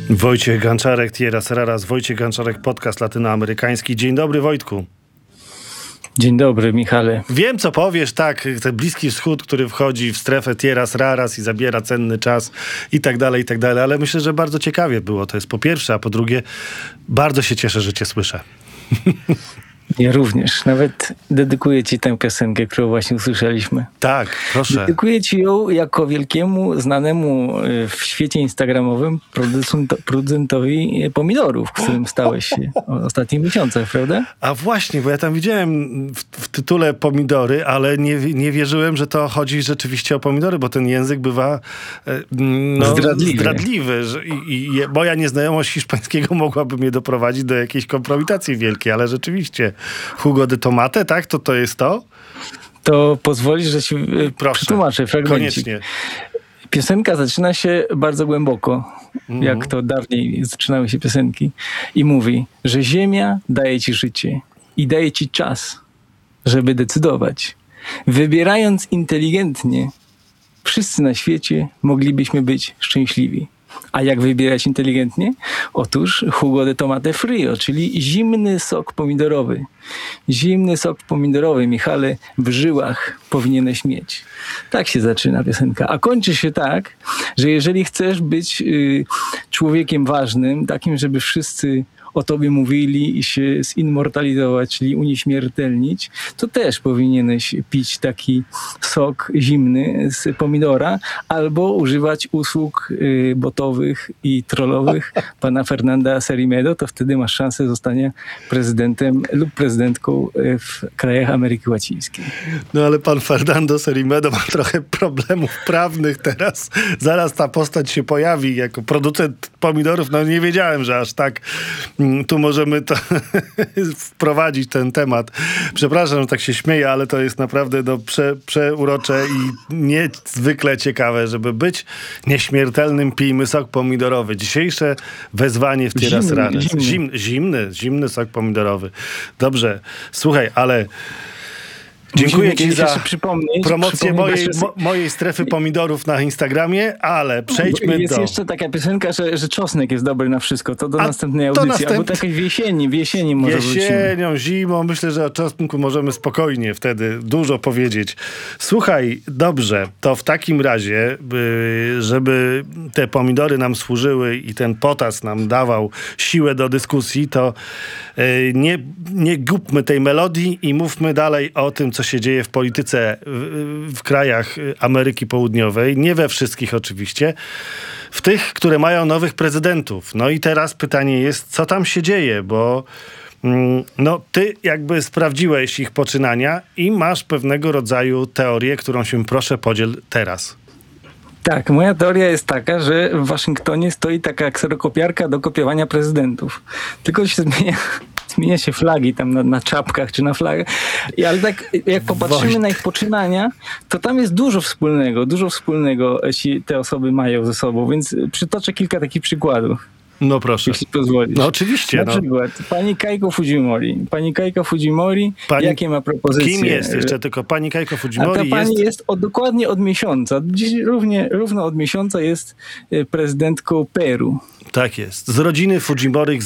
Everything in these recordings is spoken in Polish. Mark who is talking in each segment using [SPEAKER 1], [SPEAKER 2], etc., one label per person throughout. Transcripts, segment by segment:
[SPEAKER 1] Wojciech Ganczarek, Tierras Raras, Wojciech Ganczarek, podcast latynoamerykański. Dzień dobry, Wojtku.
[SPEAKER 2] Dzień dobry, Michale.
[SPEAKER 1] Wiem, co powiesz, tak, ten Bliski Wschód, który wchodzi w strefę Tierras Raras i zabiera cenny czas i tak dalej, ale myślę, że bardzo ciekawie było. To jest po pierwsze, a po drugie, bardzo się cieszę, że cię słyszę.
[SPEAKER 2] Ja również. Nawet dedykuję ci tę piosenkę, którą właśnie usłyszeliśmy.
[SPEAKER 1] Tak, proszę.
[SPEAKER 2] Dedykuję ci ją jako wielkiemu, znanemu w świecie instagramowym producentowi pomidorów, którym stałeś się w ostatnich miesiącach, prawda?
[SPEAKER 1] A właśnie, bo ja tam widziałem w tytule pomidory, ale nie wierzyłem, że to chodzi rzeczywiście o pomidory, bo ten język bywa zdradliwy. I moja nieznajomość hiszpańskiego mogłaby mnie doprowadzić do jakiejś kompromitacji wielkiej, ale rzeczywiście Jugo de tomate, tak? To jest to?
[SPEAKER 2] To pozwolisz, że ci przetłumaczę fragmencik.
[SPEAKER 1] Koniecznie.
[SPEAKER 2] Piosenka zaczyna się bardzo głęboko, jak to dawniej zaczynały się piosenki, i mówi, że ziemia daje ci życie i daje ci czas, żeby decydować. Wybierając inteligentnie, wszyscy na świecie moglibyśmy być szczęśliwi. A jak wybierać inteligentnie? Otóż Jugo de tomate frío, czyli zimny sok pomidorowy. Zimny sok pomidorowy, Michale, w żyłach powinieneś mieć. Tak się zaczyna piosenka. A kończy się tak, że jeżeli chcesz być człowiekiem ważnym, takim, żeby wszyscy o tobie mówili i się zimmortalizować, czyli unieśmiertelnić, to też powinieneś pić taki sok zimny z pomidora albo używać usług botowych i trollowych pana Fernanda Serimedo, to wtedy masz szansę zostania prezydentem lub prezydentką w krajach Ameryki Łacińskiej.
[SPEAKER 1] No ale pan Fernando Serimedo ma trochę problemów prawnych teraz. Zaraz ta postać się pojawi jako producent pomidorów. No nie wiedziałem, że aż tak tu możemy to wprowadzić ten temat. Przepraszam, że tak się śmieję, ale to jest naprawdę przeurocze i niezwykle ciekawe, żeby być nieśmiertelnym, pijmy sok pomidorowy. Dzisiejsze wezwanie w Tierras Raras. Zimny sok pomidorowy. Dobrze, słuchaj, ale dziękuję ci za promocję mojej strefy pomidorów na Instagramie, ale przejdźmy
[SPEAKER 2] jest jeszcze taka piosenka, że czosnek jest dobry na wszystko. To do następnej audycji. Albo tak w jesieni może
[SPEAKER 1] jesienią, zimą. Myślę, że o czosnku możemy spokojnie wtedy dużo powiedzieć. Słuchaj, dobrze, to w takim razie, żeby te pomidory nam służyły i ten potas nam dawał siłę do dyskusji, to nie gubmy tej melodii i mówmy dalej o tym, co się dzieje w polityce w krajach Ameryki Południowej. Nie we wszystkich oczywiście. W tych, które mają nowych prezydentów. No i teraz pytanie jest, co tam się dzieje, bo ty jakby sprawdziłeś ich poczynania i masz pewnego rodzaju teorię, którą się proszę podziel teraz.
[SPEAKER 2] Tak, moja teoria jest taka, że w Waszyngtonie stoi taka kserokopiarka do kopiowania prezydentów. Tylko się zmienia się flagi tam na czapkach czy na flagach. Ale tak jak popatrzymy na ich poczynania, to tam jest dużo wspólnego te osoby mają ze sobą, więc przytoczę kilka takich przykładów.
[SPEAKER 1] No proszę.
[SPEAKER 2] Jeśli pozwolisz.
[SPEAKER 1] No oczywiście.
[SPEAKER 2] Na przykład pani Keiko Fujimori, jakie ma propozycje?
[SPEAKER 1] Kim jest jeszcze tylko pani Keiko Fujimori?
[SPEAKER 2] A ta pani jest dokładnie od miesiąca. Dziś równo od miesiąca jest prezydentką Peru.
[SPEAKER 1] Tak jest. Z rodziny Fujimorych,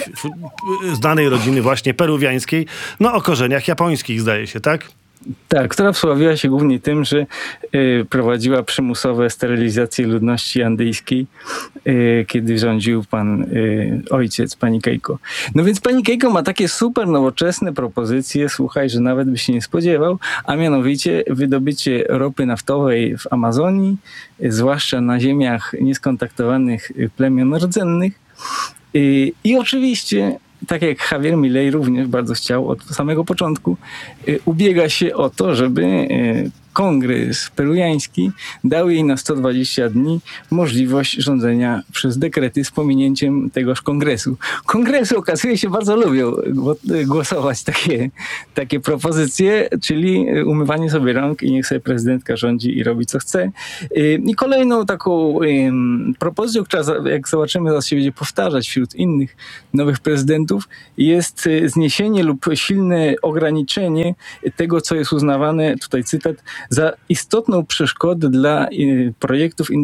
[SPEAKER 1] znanej rodziny właśnie peruwiańskiej, o korzeniach japońskich zdaje się, tak?
[SPEAKER 2] Tak, która wsławiła się głównie tym, że prowadziła przymusowe sterylizacje ludności andyjskiej, kiedy rządził ojciec pani Keiko. No więc pani Keiko ma takie super nowoczesne propozycje, słuchaj, że nawet by się nie spodziewał, a mianowicie wydobycie ropy naftowej w Amazonii, zwłaszcza na ziemiach nieskontaktowanych plemion rdzennych. I oczywiście, tak jak Javier Milei również bardzo chciał od samego początku, ubiega się o to, żeby Kongres peruwiański dał jej na 120 dni możliwość rządzenia przez dekrety z pominięciem tegoż kongresu. Kongresy, okazuje się, bardzo lubią głosować takie propozycje, czyli umywanie sobie rąk i niech sobie prezydentka rządzi i robi co chce. I kolejną taką propozycją, która, jak zobaczymy, zaraz się będzie powtarzać wśród innych nowych prezydentów, jest zniesienie lub silne ograniczenie tego, co jest uznawane, tutaj cytat, za istotną przeszkodę dla projektów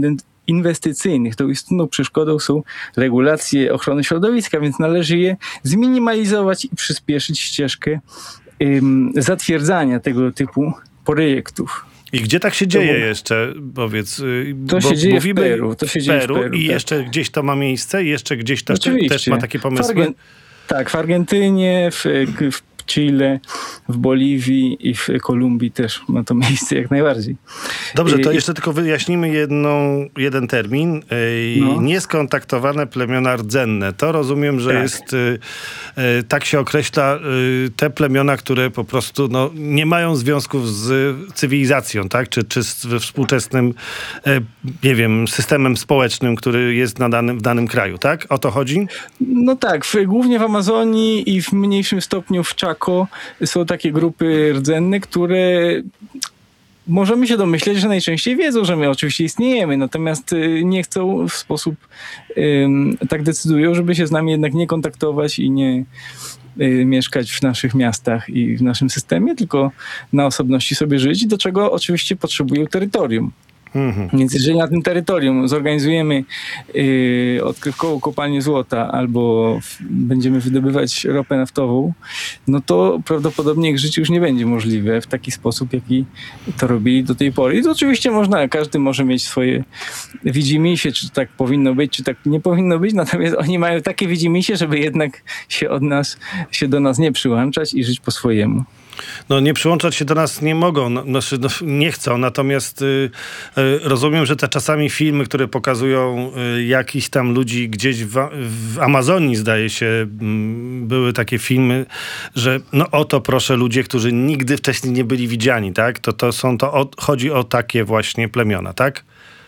[SPEAKER 2] inwestycyjnych. Tą istotną przeszkodą są regulacje ochrony środowiska, więc należy je zminimalizować i przyspieszyć ścieżkę zatwierdzania tego typu projektów.
[SPEAKER 1] I gdzie tak się dzieje jeszcze, powiedz?
[SPEAKER 2] To się dzieje w Peru. To się dzieje w Peru,
[SPEAKER 1] i
[SPEAKER 2] tak.
[SPEAKER 1] jeszcze gdzieś to ma miejsce? I jeszcze gdzieś to też ma takie pomysły?
[SPEAKER 2] Tak, w Argentynie, w Chile, w Boliwii i w Kolumbii też ma to miejsce jak najbardziej.
[SPEAKER 1] Dobrze, to jeszcze tylko wyjaśnimy jeden termin. Nieskontaktowane plemiona rdzenne. To rozumiem, że jest, tak się określa, te plemiona, które po prostu nie mają związków z cywilizacją, tak? Czy ze współczesnym, nie wiem, systemem społecznym, który jest w danym kraju, tak? O to chodzi?
[SPEAKER 2] No tak, głównie w Amazonii i w mniejszym stopniu w Chaco są takie grupy rdzenne, które możemy się domyśleć, że najczęściej wiedzą, że my oczywiście istniejemy, natomiast nie chcą w sposób, tak decydują, żeby się z nami jednak nie kontaktować i nie mieszkać w naszych miastach i w naszym systemie, tylko na osobności sobie żyć, do czego oczywiście potrzebują terytorium. Więc jeżeli na tym terytorium zorganizujemy odkrywkową kopalnię złota albo będziemy wydobywać ropę naftową, no to prawdopodobnie ich życie już nie będzie możliwe w taki sposób, jaki to robili do tej pory. I to oczywiście każdy może mieć swoje widzimisię, czy tak powinno być, czy tak nie powinno być, natomiast oni mają takie widzimisię, żeby jednak się do nas nie przyłączać i żyć po swojemu.
[SPEAKER 1] Nie przyłączać się do nas nie mogą, nie chcą, natomiast rozumiem, że te czasami filmy, które pokazują jakichś tam ludzi gdzieś w Amazonii, zdaje się, były takie filmy, że oto proszę ludzie, którzy nigdy wcześniej nie byli widziani, tak? Chodzi o takie właśnie plemiona, tak?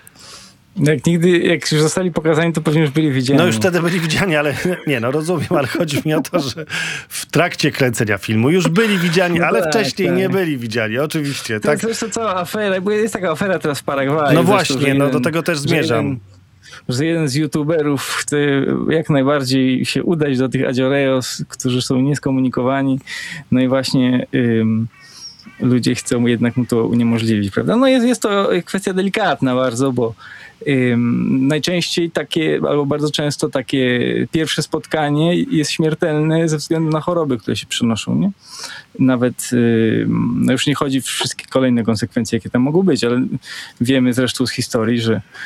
[SPEAKER 2] Jak już zostali pokazani, to pewnie już byli widziani.
[SPEAKER 1] Już wtedy byli widziani, ale rozumiem, ale chodzi mi o to, że w trakcie kręcenia filmu już byli widziani, ale wcześniej nie byli widziani, oczywiście.
[SPEAKER 2] To jest zresztą cała afera, bo jest taka afera teraz w Paragwaju.
[SPEAKER 1] No właśnie, do tego też zmierzam.
[SPEAKER 2] Że jeden z youtuberów chce jak najbardziej się udać do tych Adziorejos, którzy są nieskomunikowani. No i właśnie ludzie chcą jednak mu to uniemożliwić, prawda? Jest to kwestia delikatna bardzo, bo najczęściej albo bardzo często takie pierwsze spotkanie jest śmiertelne ze względu na choroby, które się przenoszą, nie? Nawet już nie chodzi o wszystkie kolejne konsekwencje, jakie tam mogą być, ale wiemy zresztą z historii,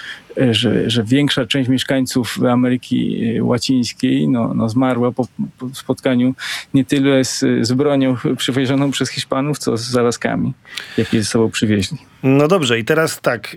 [SPEAKER 2] że większa część mieszkańców Ameryki Łacińskiej zmarła po spotkaniu nie tyle z bronią przywiezioną przez Hiszpanów, co z zarazkami, jakie ze sobą przywieźli. No
[SPEAKER 1] dobrze, i teraz tak,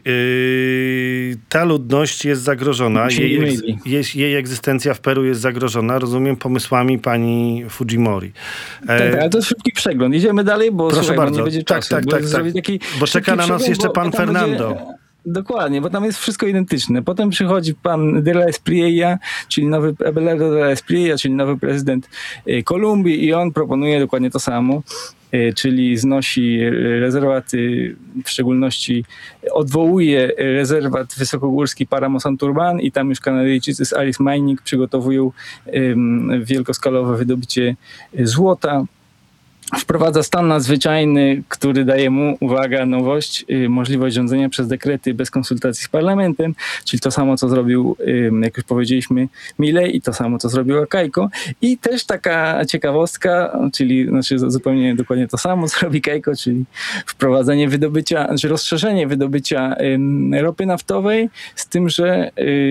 [SPEAKER 1] ta ludność jest zagrożona, jej egzystencja w Peru jest zagrożona, rozumiem, pomysłami pani Fujimori.
[SPEAKER 2] Tak, ale to jest szybki przegląd. Idziemy dalej, bo
[SPEAKER 1] proszę bardzo.
[SPEAKER 2] Nie będzie czasu.
[SPEAKER 1] Tak. Bo czeka na nas jeszcze pan Fernando.
[SPEAKER 2] Dokładnie, bo tam jest wszystko identyczne. Potem przychodzi pan de la Espriella, czyli Abelardo de la Espriella, czyli nowy prezydent Kolumbii i on proponuje dokładnie to samo, czyli znosi rezerwaty, w szczególności odwołuje rezerwat wysokogórski Paramo Santurban i tam już Kanadyjczycy z Alice Mining przygotowują wielkoskalowe wydobycie złota. Wprowadza stan nadzwyczajny, który daje mu, uwaga, nowość, możliwość rządzenia przez dekrety bez konsultacji z parlamentem, czyli to samo, co zrobił, jak już powiedzieliśmy, Milei i to samo, co zrobił Keiko. I też taka ciekawostka, zupełnie dokładnie to samo, co robi Keiko, czyli wprowadzenie rozszerzenie wydobycia ropy naftowej, z tym, że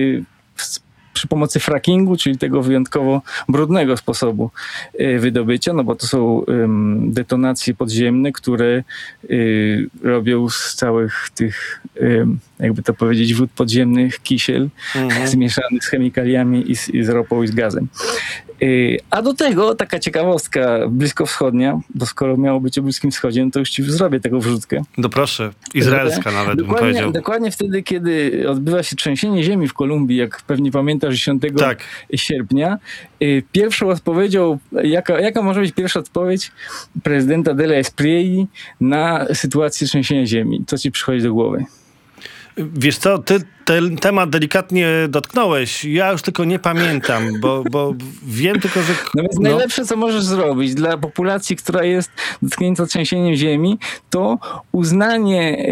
[SPEAKER 2] przy pomocy frackingu, czyli tego wyjątkowo brudnego sposobu wydobycia, bo to są detonacje podziemne, które robią z całych tych, jakby to powiedzieć, wód podziemnych kisiel zmieszany z chemikaliami i z ropą i z gazem. A do tego taka ciekawostka bliskowschodnia, bo skoro miało być o Bliskim Wschodzie, no to już ci zrobię tego wrzutkę.
[SPEAKER 1] No proszę, izraelska nawet bym powiedział. Dokładnie
[SPEAKER 2] wtedy, kiedy odbywa się trzęsienie ziemi w Kolumbii, jak pewnie pamiętasz, 10 sierpnia, pierwszą odpowiedzią, jaka może być pierwsza odpowiedź prezydenta de la Esprielli na sytuację trzęsienia ziemi? Co ci przychodzi do głowy?
[SPEAKER 1] Wiesz co, ty ten temat delikatnie dotknąłeś. Ja już tylko nie pamiętam, bo wiem tylko, że...
[SPEAKER 2] No więc najlepsze, co możesz zrobić dla populacji, która jest dotknięta trzęsieniem ziemi, to uznanie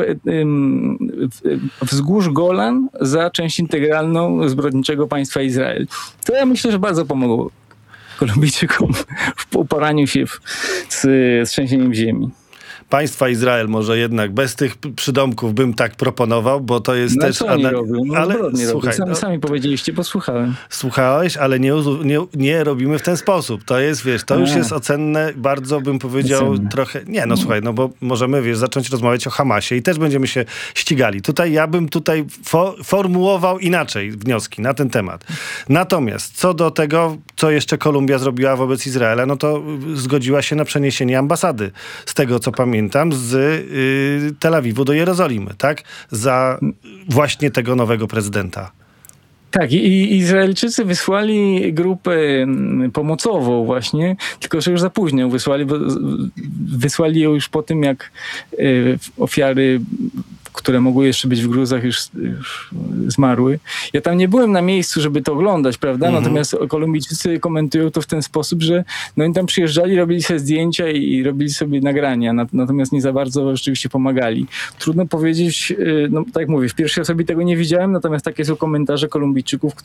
[SPEAKER 2] wzgórz Golan za część integralną zbrodniczego państwa Izrael. To ja myślę, że bardzo pomogło Kolumbijczykom w uporaniu się z trzęsieniem ziemi.
[SPEAKER 1] Państwa Izrael może jednak bez tych przydomków bym tak proponował, bo to jest też...
[SPEAKER 2] Co oni robią? No,
[SPEAKER 1] ale
[SPEAKER 2] słuchaj, sami powiedzieliście, posłuchałem.
[SPEAKER 1] Słuchałeś, ale nie robimy w ten sposób. To jest, wiesz, to już jest ocenne, bardzo bym powiedział ocenne. Trochę... Nie, no słuchaj, no bo możemy, wiesz, zacząć rozmawiać o Hamasie i też będziemy się ścigali. Ja bym formułował inaczej wnioski na ten temat. Natomiast co do tego, co jeszcze Kolumbia zrobiła wobec Izraela, no to zgodziła się na przeniesienie ambasady. Z tego, co pamiętam, z Tel Awiwu do Jerozolimy, tak? Za właśnie tego nowego prezydenta.
[SPEAKER 2] Tak, i Izraelczycy wysłali grupę pomocową właśnie, tylko że już za późno ją wysłali ją już po tym, jak ofiary, które mogły jeszcze być w gruzach, już zmarły. Ja tam nie byłem na miejscu, żeby to oglądać, prawda? Natomiast Kolumbijczycy komentują to w ten sposób, że no oni tam przyjeżdżali, robili sobie zdjęcia i robili sobie nagrania, natomiast nie za bardzo rzeczywiście pomagali. Trudno powiedzieć, no tak jak mówię, w pierwszej osobie tego nie widziałem, natomiast takie są komentarze Kolumbijczyków,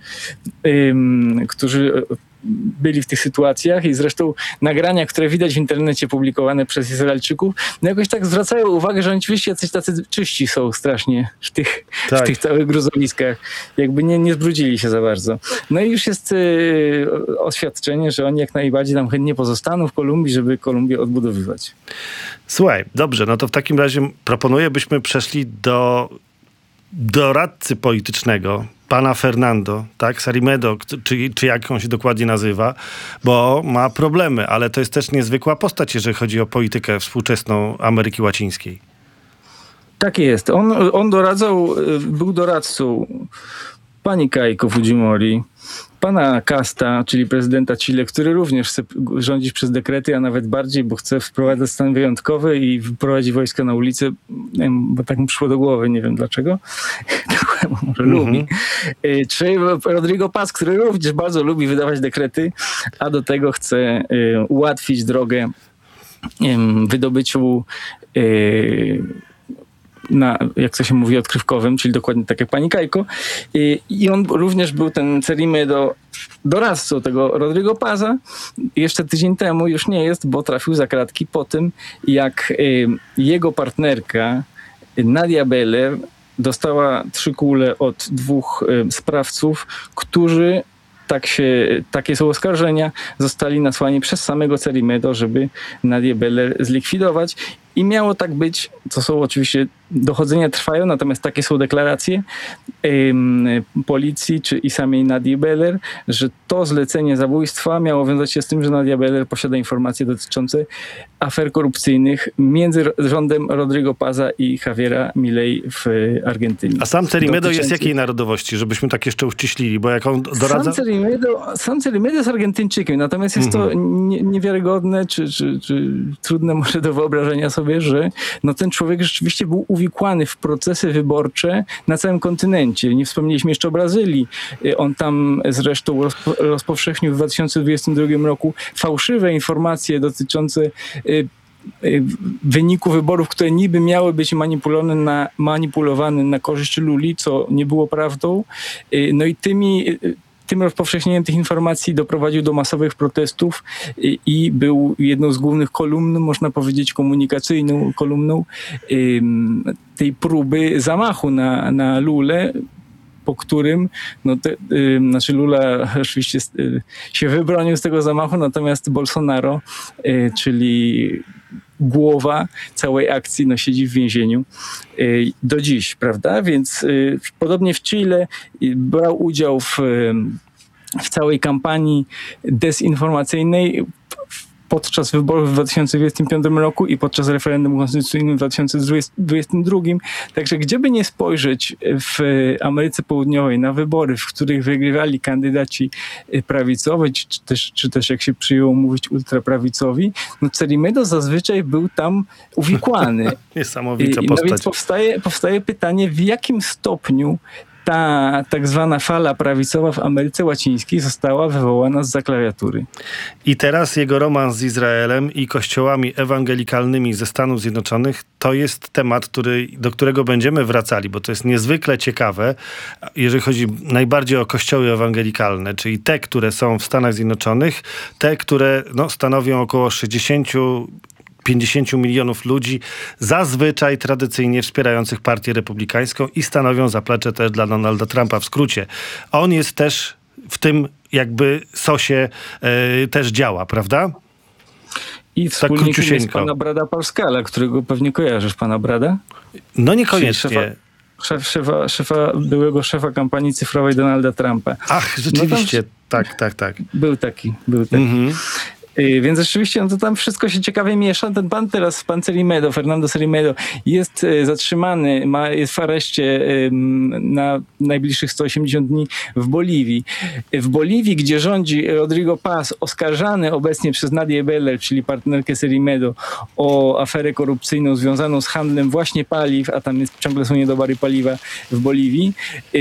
[SPEAKER 2] którzy byli w tych sytuacjach i zresztą nagrania, które widać w internecie publikowane przez Izraelczyków, no jakoś tak zwracają uwagę, że oni oczywiście jacyś tacy czyści są strasznie w tych całych gruzowiskach. Jakby nie zbrudzili się za bardzo. No i już jest oświadczenie, że oni jak najbardziej tam chętnie pozostaną w Kolumbii, żeby Kolumbię odbudowywać.
[SPEAKER 1] Słuchaj, dobrze, no to w takim razie proponuję, byśmy przeszli do doradcy politycznego, pana Fernando, tak, Sarimedo, czy jak on się dokładnie nazywa, bo ma problemy, ale to jest też niezwykła postać, jeżeli chodzi o politykę współczesną Ameryki Łacińskiej.
[SPEAKER 2] Tak jest. On był doradcą pani Keiko Fujimori, pana Casta, czyli prezydenta Chile, który również chce rządzić przez dekrety, a nawet bardziej, bo chce wprowadzać stan wyjątkowy i wyprowadzić wojska na ulicę, bo tak mu przyszło do głowy, nie wiem dlaczego. Może lubi. Czy Rodrigo Paz, który również bardzo lubi wydawać dekrety, a do tego chce ułatwić drogę wydobyciu jak to się mówi, odkrywkowym, czyli dokładnie tak jak pani Keiko. I on również był ten Cerimedo doradcą tego Rodrigo Paza. Jeszcze tydzień temu już nie jest, bo trafił za kratki po tym, jak jego partnerka Nadia Beller dostała 3 kule od 2 sprawców, którzy takie są oskarżenia, zostali nasłani przez samego Cerimedo, żeby Nadię Beller zlikwidować. I miało tak być, to są oczywiście, dochodzenia trwają, natomiast takie są deklaracje policji i samej Nadii Beller, że to zlecenie zabójstwa miało wiązać się z tym, że Nadia Beller posiada informacje dotyczące afer korupcyjnych między rządem Rodrigo Paza i Javiera Milei w Argentynie.
[SPEAKER 1] A sam Cerimedo jest jakiej narodowości, żebyśmy tak jeszcze uściślili, bo jak on doradza...
[SPEAKER 2] Sam Cerimedo jest Argentyńczykiem, natomiast jest to niewiarygodne, czy trudne może do wyobrażenia sobie, że no ten człowiek rzeczywiście był uwikłany w procesy wyborcze na całym kontynencie. Nie wspomnieliśmy jeszcze o Brazylii. On tam zresztą rozpowszechnił w 2022 roku fałszywe informacje dotyczące wyniku wyborów, które niby miały być manipulowane na korzyść Luli, co nie było prawdą. No i tym rozpowszechnieniem tych informacji doprowadził do masowych protestów i był jedną z głównych kolumn, można powiedzieć komunikacyjną kolumną tej próby zamachu na Lulę, po którym Lula oczywiście się wybronił z tego zamachu, natomiast Bolsonaro, czyli głowa całej akcji, siedzi w więzieniu do dziś, prawda? Więc podobnie w Chile brał udział w całej kampanii dezinformacyjnej podczas wyborów w 2025 roku i podczas referendum konstytucyjnym w 2022. Także gdzieby nie spojrzeć w Ameryce Południowej na wybory, w których wygrywali kandydaci prawicowi, czy też jak się przyjęło mówić ultraprawicowi, no Cerrimedo zazwyczaj był tam uwikłany.
[SPEAKER 1] Niesamowita
[SPEAKER 2] postać.
[SPEAKER 1] No
[SPEAKER 2] więc powstaje pytanie, w jakim stopniu ta tak zwana fala prawicowa w Ameryce Łacińskiej została wywołana zza klawiatury.
[SPEAKER 1] I teraz jego romans z Izraelem i kościołami ewangelikalnymi ze Stanów Zjednoczonych to jest temat, do którego będziemy wracali, bo to jest niezwykle ciekawe, jeżeli chodzi najbardziej o kościoły ewangelikalne, czyli te, które są w Stanach Zjednoczonych, te, które stanowią około 50 milionów ludzi, zazwyczaj tradycyjnie wspierających partię republikańską i stanowią zaplecze też dla Donalda Trumpa w skrócie. On jest też w tym jakby sosie też działa, prawda?
[SPEAKER 2] I wspólnikiem jest pana Brada Parscala, którego pewnie kojarzysz, pana Brada?
[SPEAKER 1] No niekoniecznie.
[SPEAKER 2] Byłego szefa kampanii cyfrowej Donalda Trumpa.
[SPEAKER 1] Ach, rzeczywiście. Tak.
[SPEAKER 2] Był taki. Mhm. Więc rzeczywiście to tam wszystko się ciekawie miesza. Ten pan Cerrimedo, Fernando Cerrimedo jest zatrzymany, jest w areszcie na najbliższych 180 dni w Boliwii. W Boliwii, gdzie rządzi Rodrigo Paz, oskarżany obecnie przez Nadię Beller, czyli partnerkę Cerrimedo, o aferę korupcyjną związaną z handlem właśnie paliw, a tam ciągle są niedobary paliwa w Boliwii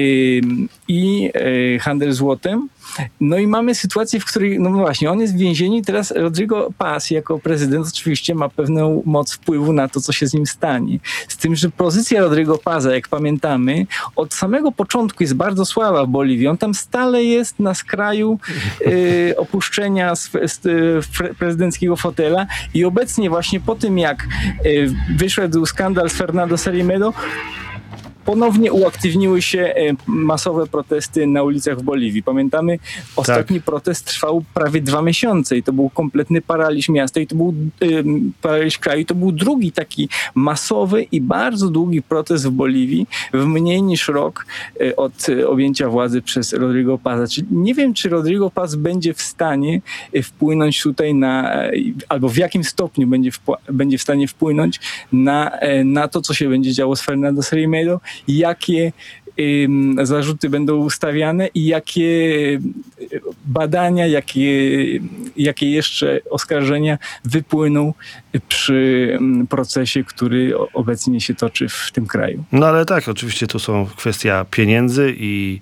[SPEAKER 2] i handel złotem. No i mamy sytuację, w której, no właśnie, on jest w więzieniu i teraz Rodrigo Paz jako prezydent oczywiście ma pewną moc wpływu na to, co się z nim stanie. Z tym, że pozycja Rodrigo Paza, jak pamiętamy, od samego początku jest bardzo słaba w Boliwii. On tam stale jest na skraju opuszczenia prezydenckiego fotela i obecnie właśnie po tym, jak wyszedł skandal z Fernando Cerrimedo, ponownie uaktywniły się masowe protesty na ulicach w Boliwii. Pamiętamy, ostatni protest trwał prawie 2 miesiące i to był kompletny paraliż miasta i to był paraliż kraju. To był drugi taki masowy i bardzo długi protest w Boliwii w mniej niż rok od objęcia władzy przez Rodrigo Paza. Nie wiem, czy Rodrigo Paz będzie w stanie wpłynąć tutaj albo w jakim stopniu będzie w stanie wpłynąć na to, co się będzie działo z Fernando Cerrimedo, jakie zarzuty będą ustawiane i jakie badania, jakie jeszcze oskarżenia wypłyną przy procesie, który obecnie się toczy w tym kraju.
[SPEAKER 1] No ale tak, oczywiście tu są kwestia pieniędzy i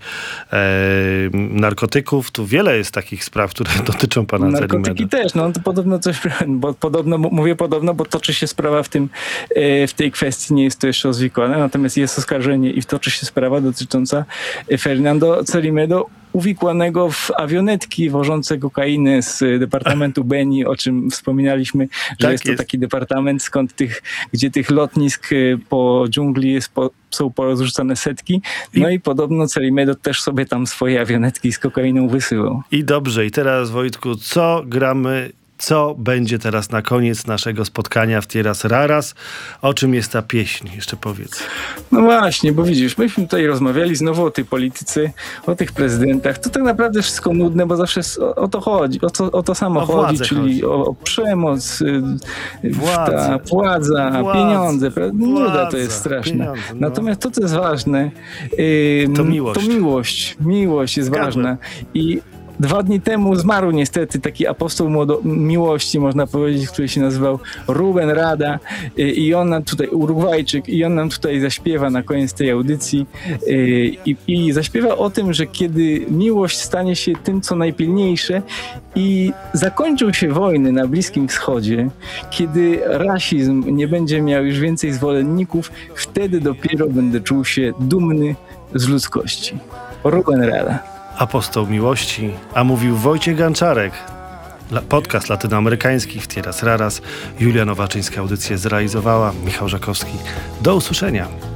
[SPEAKER 1] narkotyków. Tu wiele jest takich spraw, które dotyczą pana Cerrimedo.
[SPEAKER 2] Narkotyki też, no to podobno coś, mówię podobno, bo toczy się sprawa w tej kwestii, nie jest to jeszcze rozwikłane, natomiast jest oskarżenie i toczy się sprawa dotycząca Fernando Cerrimedo, uwikłanego w awionetki wożące kokainę z departamentu Beni, o czym wspominaliśmy, że jest to taki departament, gdzie tych lotnisk po dżungli są porozrzucane setki. No i podobno Cerrimedo też sobie tam swoje awionetki z kokainą wysyłał.
[SPEAKER 1] I dobrze, i teraz Wojtku, co gramy? Co będzie teraz na koniec naszego spotkania w Tierras Raras? O czym jest ta pieśń? Jeszcze powiedz.
[SPEAKER 2] No właśnie, bo widzisz, myśmy tutaj rozmawiali znowu o tej polityce, o tych prezydentach. To tak naprawdę wszystko nudne, bo zawsze o to chodzi, o to samo chodzi, czyli o przemoc, władza, pieniądze. Nuda to jest straszna. Natomiast to, co jest ważne,
[SPEAKER 1] to miłość.
[SPEAKER 2] Miłość jest ważna. I 2 dni temu zmarł niestety taki apostoł miłości, można powiedzieć, który się nazywał Ruben Rada i on nam tutaj, Urugwajczyk, i on nam tutaj zaśpiewa na koniec tej audycji i zaśpiewa o tym, że kiedy miłość stanie się tym, co najpilniejsze i zakończą się wojny na Bliskim Wschodzie, kiedy rasizm nie będzie miał już więcej zwolenników, wtedy dopiero będę czuł się dumny z ludzkości. Ruben Rada.
[SPEAKER 1] Apostoł miłości, a mówił Wojciech Ganczarek. Podcast latynoamerykański w Tierras Raras. Julia Nowaczyńska audycję zrealizowała. Michał Żakowski. Do usłyszenia.